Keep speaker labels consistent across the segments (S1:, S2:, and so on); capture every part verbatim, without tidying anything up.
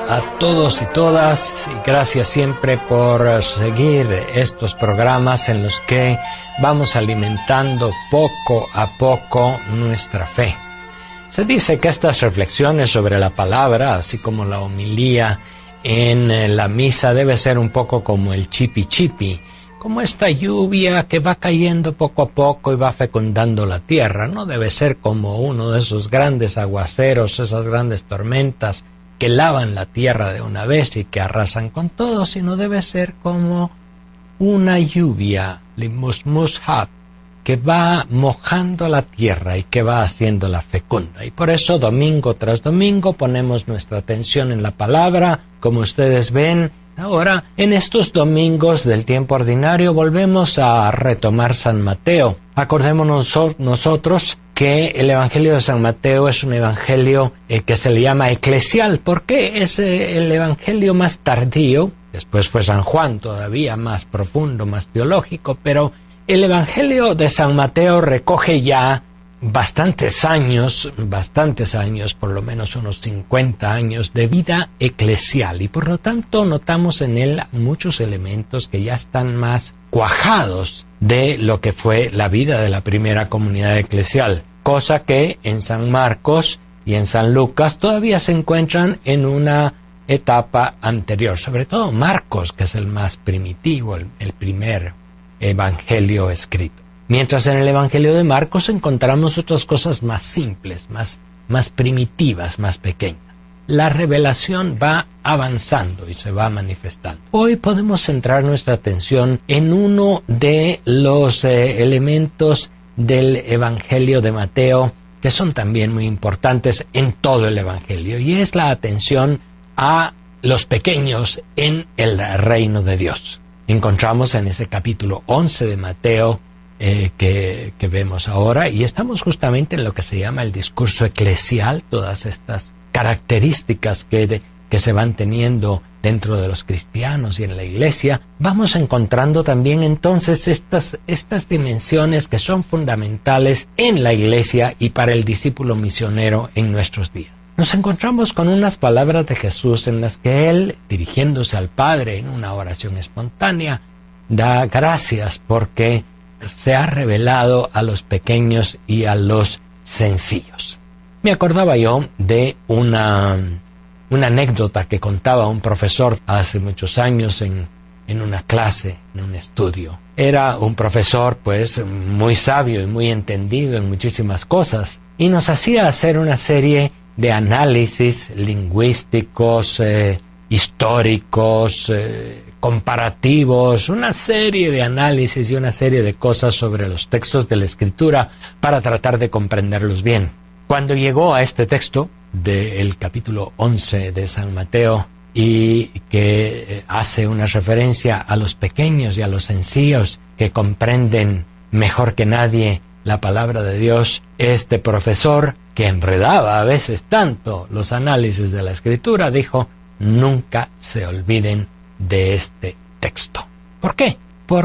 S1: a todos y todas y gracias siempre por seguir estos programas en los que vamos alimentando poco a poco nuestra fe. Se dice que estas reflexiones sobre la palabra, así como la homilía en la misa, debe ser un poco como el chipi chipi, como esta lluvia que va cayendo poco a poco y va fecundando la tierra. No debe ser como uno de esos grandes aguaceros, esas grandes tormentas que lavan la tierra de una vez y que arrasan con todo, sino debe ser como una lluvia, limusmushab, que va mojando la tierra y que va haciéndola fecunda. Y por eso domingo tras domingo ponemos nuestra atención en la palabra. Como ustedes ven, ahora en estos domingos del tiempo ordinario volvemos a retomar San Mateo. Acordémonos nosotros que el Evangelio de San Mateo es un evangelio eh, que se le llama eclesial. ¿Por qué? Es eh, el evangelio más tardío. Después fue San Juan, todavía más profundo, más teológico, pero el Evangelio de San Mateo recoge ya bastantes años, bastantes años, por lo menos unos cincuenta años de vida eclesial, y por lo tanto notamos en él muchos elementos que ya están más cuajados de lo que fue la vida de la primera comunidad eclesial, cosa que en San Marcos y en San Lucas todavía se encuentran en una etapa anterior, sobre todo Marcos, que es el más primitivo, el, el primer evangelio escrito. Mientras en el Evangelio de Marcos encontramos otras cosas más simples, más, más primitivas, más pequeñas. La revelación va avanzando y se va manifestando. Hoy podemos centrar nuestra atención en uno de los eh, elementos del Evangelio de Mateo que son también muy importantes en todo el Evangelio, y es la atención a los pequeños en el reino de Dios. Encontramos en ese capítulo once de Mateo eh, que, que vemos ahora, y estamos justamente en lo que se llama el discurso eclesial, todas estas características que, de, que se van teniendo dentro de los cristianos y en la iglesia. Vamos encontrando también entonces estas, estas dimensiones que son fundamentales en la iglesia y para el discípulo misionero en nuestros días. Nos encontramos con unas palabras de Jesús en las que Él, dirigiéndose al Padre en una oración espontánea, da gracias porque se ha revelado a los pequeños y a los sencillos. Me acordaba yo de una, una anécdota que contaba un profesor hace muchos años en, en una clase, en un estudio. Era un profesor pues muy sabio y muy entendido en muchísimas cosas, y nos hacía hacer una serie de análisis lingüísticos, eh, históricos, eh, comparativos, una serie de análisis y una serie de cosas sobre los textos de la Escritura para tratar de comprenderlos bien. Cuando llegó a este texto del capítulo once de San Mateo, y que hace una referencia a los pequeños y a los sencillos que comprenden mejor que nadie la palabra de Dios, este profesor, que enredaba a veces tanto los análisis de la Escritura, dijo: nunca se olviden de este texto. ¿Por qué?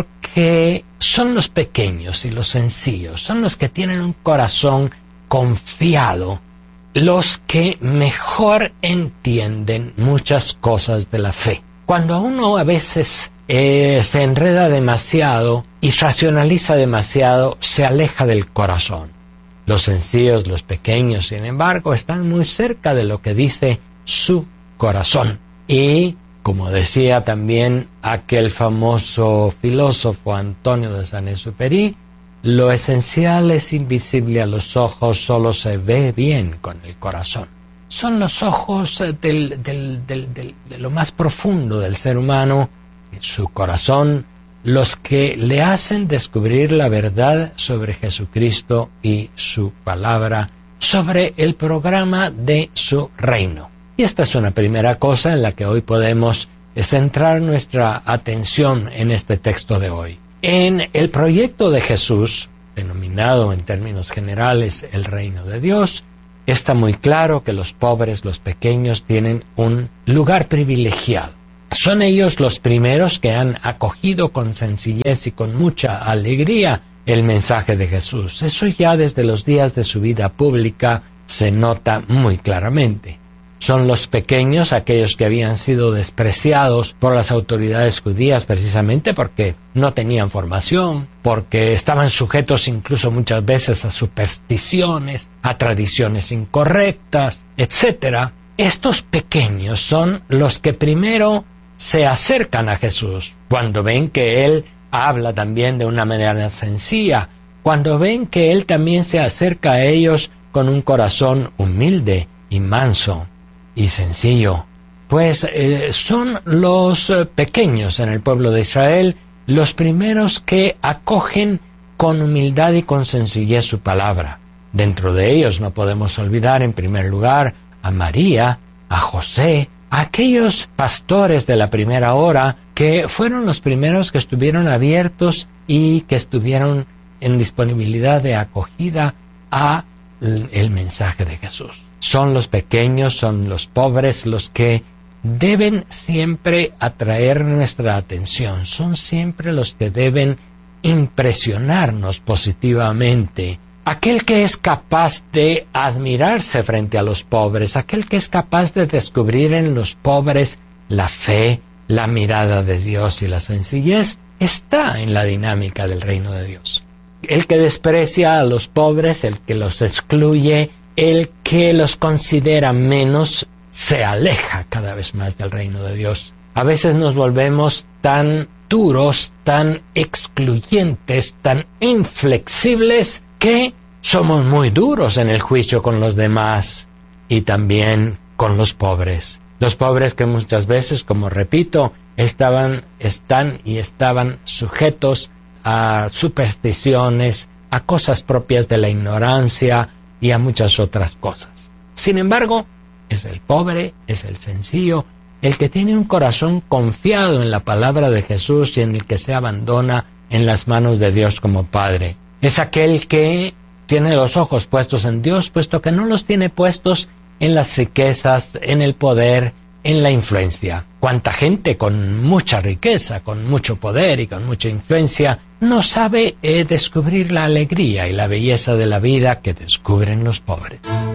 S1: Porque son los pequeños y los sencillos, son los que tienen un corazón confiado, los que mejor entienden muchas cosas de la fe. Cuando uno a veces eh, se enreda demasiado y racionaliza demasiado, se aleja del corazón. Los sencillos, los pequeños, sin embargo, están muy cerca de lo que dice su corazón. Y, como decía también aquel famoso filósofo Antonio de Saint-Exupéry, lo esencial es invisible a los ojos, solo se ve bien con el corazón. Son los ojos del, del, del, del, de lo más profundo del ser humano, su corazón, los que le hacen descubrir la verdad sobre Jesucristo y su palabra, sobre el programa de su reino. Y esta es una primera cosa en la que hoy podemos centrar nuestra atención en este texto de hoy. En el proyecto de Jesús, denominado en términos generales el reino de Dios, está muy claro que los pobres, los pequeños, tienen un lugar privilegiado. Son ellos los primeros que han acogido con sencillez y con mucha alegría el mensaje de Jesús. Eso ya desde los días de su vida pública se nota muy claramente. Son los pequeños, aquellos que habían sido despreciados por las autoridades judías precisamente porque no tenían formación, porque estaban sujetos incluso muchas veces a supersticiones, a tradiciones incorrectas, etcétera. Estos pequeños son los que primero se acercan a Jesús cuando ven que Él habla también de una manera sencilla, cuando ven que Él también se acerca a ellos con un corazón humilde y manso y sencillo. Pues eh, son los eh, pequeños en el pueblo de Israel los primeros que acogen con humildad y con sencillez su palabra. Dentro de ellos no podemos olvidar en primer lugar a María, a José, a aquellos pastores de la primera hora que fueron los primeros que estuvieron abiertos y que estuvieron en disponibilidad de acogida a el mensaje de Jesús. Son los pequeños, son los pobres los que deben siempre atraer nuestra atención, son siempre los que deben impresionarnos positivamente. Aquel que es capaz de admirarse frente a los pobres, aquel que es capaz de descubrir en los pobres la fe, la mirada de Dios y la sencillez, está en la dinámica del reino de Dios. El que desprecia a los pobres, el que los excluye, el que los considera menos, se aleja cada vez más del reino de Dios. A veces nos volvemos tan duros, tan excluyentes, tan inflexibles, que somos muy duros en el juicio con los demás y también con los pobres. Los pobres que muchas veces, como repito, estaban, están y estaban sujetos a supersticiones, a cosas propias de la ignorancia y a muchas otras cosas. Sin embargo, es el pobre, es el sencillo, el que tiene un corazón confiado en la palabra de Jesús y en el que se abandona en las manos de Dios como Padre. Es aquel que tiene los ojos puestos en Dios, puesto que no los tiene puestos en las riquezas, en el poder, en la influencia. Cuánta gente con mucha riqueza, con mucho poder y con mucha influencia no sabe eh, descubrir la alegría y la belleza de la vida que descubren los pobres.